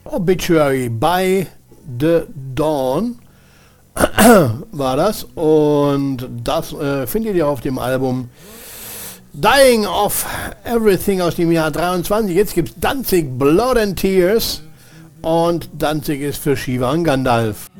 Obituary by the Dawn war das, und das findet ihr auf dem Album Dying of Everything aus dem Jahr 23. Jetzt gibt's Danzig Blood and Tears, und Danzig ist für Shiva und Gandalf.